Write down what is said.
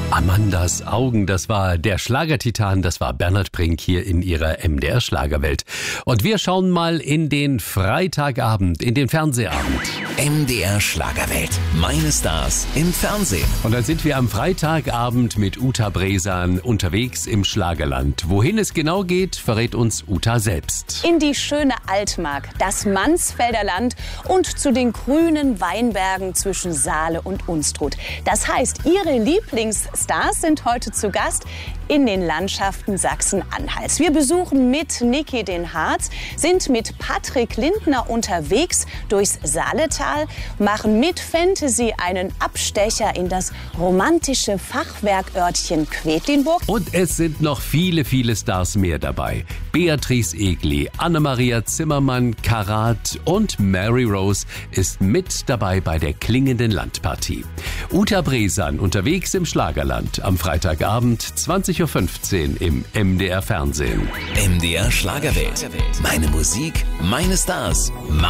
Amandas Augen, das war der Schlagertitan, das war Bernhard Brink hier in ihrer MDR-Schlagerwelt. Und wir schauen mal in den Freitagabend, in den Fernsehabend. MDR-Schlagerwelt. Meine Stars im Fernsehen. Und dann sind wir am Freitagabend mit Uta Bresan unterwegs im Schlagerland. Wohin es genau geht, verrät uns Uta selbst. In die schöne Altmark, das Mansfelder Land und zu den grünen Weinbergen zwischen Saale und Unstrut. Das heißt, ihre Lieblingsstars sind heute zu Gast in den Landschaften Sachsen-Anhalts. Wir besuchen mit Niki den Harz, sind mit Patrick Lindner unterwegs durchs Saaletal, machen mit Fantasy einen Abstecher in das romantische Fachwerkörtchen Quedlinburg. Und es sind noch viele, viele Stars mehr dabei. Beatrice Egli, Anna-Maria Zimmermann, Karat und Mary Rose ist mit dabei bei der klingenden Landpartie. Uta Bresan unterwegs im Schlagerland am Freitagabend 20:15 Uhr im MDR Fernsehen. MDR Schlagerwelt. Meine Musik, meine Stars.